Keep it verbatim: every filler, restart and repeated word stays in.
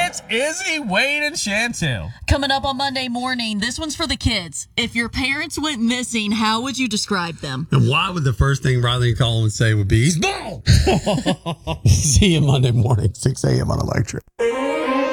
It's Izzy, Wade, and Chantel. Coming up on Monday morning, this one's for the kids. If your parents went missing, how would you describe them? And why would the first thing Riley and Colin would say would be, he's bald? See you Monday morning, six a.m. on Electric.